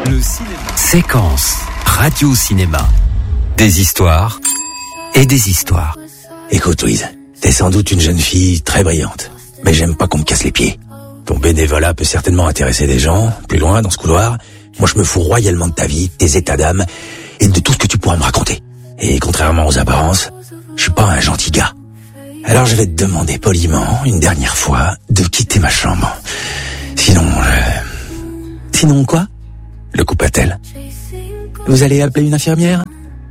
Le cinéma. Séquence radio-cinéma. Des histoires et des histoires. Écoute Louise, t'es sans doute une jeune fille très brillante, mais j'aime pas qu'on me casse les pieds. Ton bénévolat peut certainement intéresser des gens, plus loin dans ce couloir. Moi je me fous royalement de ta vie, de tes états d'âme et de tout ce que tu pourras me raconter. Et contrairement aux apparences, je suis pas un gentil gars. Alors je vais te demander poliment, une dernière fois, de quitter ma chambre. Sinon quoi? Le coupa-t-elle. Vous allez appeler une infirmière?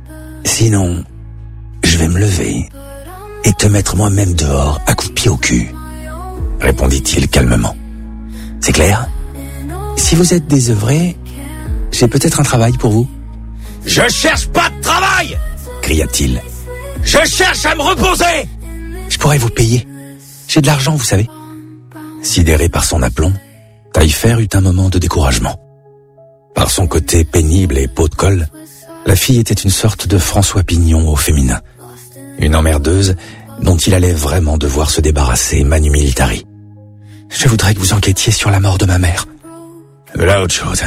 Sinon, je vais me lever et te mettre moi-même dehors à coups de pied au cul, répondit-il calmement. C'est clair? Si vous êtes désœuvré, j'ai peut-être un travail pour vous. Je cherche pas de travail! Cria-t-il. Je cherche à me reposer! Je pourrais vous payer. J'ai de l'argent, vous savez. Sidéré par son aplomb, Taillefer eut un moment de découragement. Par son côté pénible et peau de colle, la fille était une sorte de François Pignon au féminin. Une emmerdeuse dont il allait vraiment devoir se débarrasser manu militari. Je voudrais que vous enquêtiez sur la mort de ma mère. Voilà autre chose.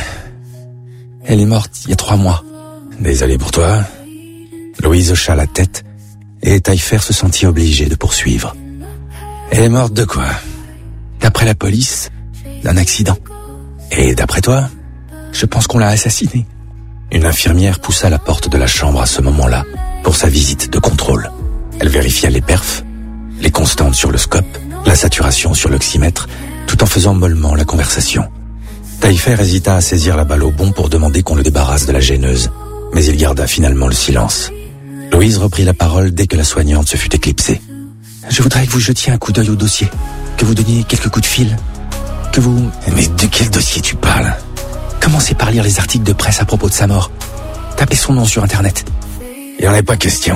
Elle est morte il y a 3 mois. Désolé pour toi. Louise hocha la tête et Taillefer se sentit obligé de poursuivre. Elle est morte de quoi? D'après la police, d'un accident. Et d'après toi? Je pense qu'on l'a assassinée. Une infirmière poussa la porte de la chambre à ce moment-là pour sa visite de contrôle. Elle vérifia les perfs, les constantes sur le scope, la saturation sur l'oxymètre, tout en faisant mollement la conversation. Taillefer hésita à saisir la balle au bond pour demander qu'on le débarrasse de la gêneuse, mais il garda finalement le silence. Louise reprit la parole dès que la soignante se fut éclipsée. Je voudrais que vous jetiez un coup d'œil au dossier, que vous donniez quelques coups de fil, que vous... Mais de quel dossier tu parles? Commencez par lire les articles de presse à propos de sa mort. Tapez son nom sur Internet. Il n'y en a pas question.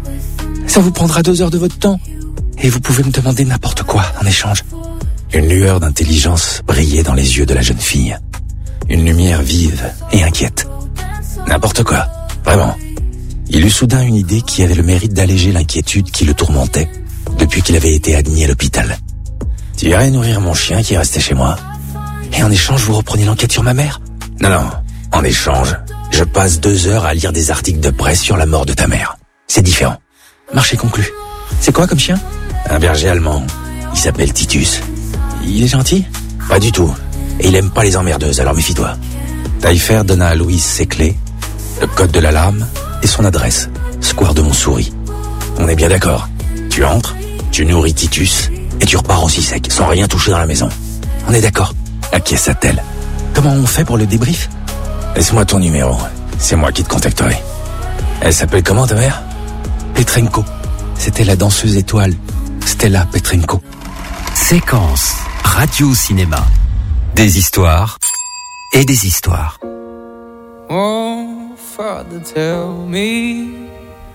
Ça vous prendra 2 heures de votre temps. Et vous pouvez me demander n'importe quoi en échange. Une lueur d'intelligence brillait dans les yeux de la jeune fille. Une lumière vive et inquiète. N'importe quoi, vraiment. Il eut soudain une idée qui avait le mérite d'alléger l'inquiétude qui le tourmentait depuis qu'il avait été admis à l'hôpital. Tu irais nourrir mon chien qui restait chez moi. Et en échange, vous reprenez l'enquête sur ma mère? Non. En échange, je passe 2 heures à lire des articles de presse sur la mort de ta mère. C'est différent. Marché conclu. C'est quoi comme chien? Un berger allemand. Il s'appelle Titus. Il est gentil? Pas du tout. Et il aime pas les emmerdeuses, alors méfie-toi. Taillefer donna à Louise ses clés, le code de l'alarme et son adresse, square de Montsouris. On est bien d'accord. Tu entres, tu nourris Titus et tu repars aussi sec, sans rien toucher dans la maison. On est d'accord, acquiesça-t-elle. Comment on fait pour le débrief? Laisse-moi ton numéro, c'est moi qui te contacterai. Elle s'appelle comment ta mère? Petrenko. C'était la danseuse étoile, Stella Petrenko. Séquence radio-cinéma. Des histoires et des histoires. Oh, Father, tell me